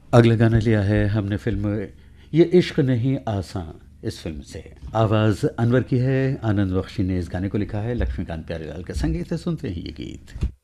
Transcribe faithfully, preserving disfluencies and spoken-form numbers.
अगला गाना लिया है हमने फिल्म ये इश्क नहीं आसान, इस फिल्म से। आवाज़ अनवर की है, आनंद बख्शी ने इस गाने को लिखा है, लक्ष्मीकांत प्यारेलाल का संगीत है। सुनते हैं ये गीत।